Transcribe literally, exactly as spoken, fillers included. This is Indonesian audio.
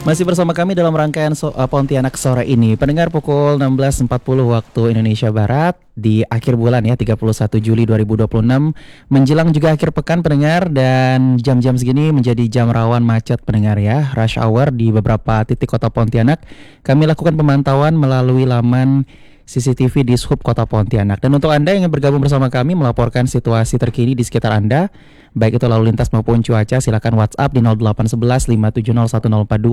Masih bersama kami dalam rangkaian so- uh, Pontianak sore ini. Pendengar pukul enam belas empat puluh waktu Indonesia Barat di akhir bulan ya tiga puluh satu Juli dua ribu dua puluh enam, menjelang juga akhir pekan pendengar, dan jam-jam segini menjadi jam rawan macet pendengar ya. Rush hour di beberapa titik kota Pontianak. Kami lakukan pemantauan melalui laman C C T V di Sub Kota Pontianak. Dan untuk Anda yang ingin bergabung bersama kami melaporkan situasi terkini di sekitar Anda, baik itu lalu lintas maupun cuaca, silakan WhatsApp di nol delapan satu satu lima tujuh nol satu nol empat dua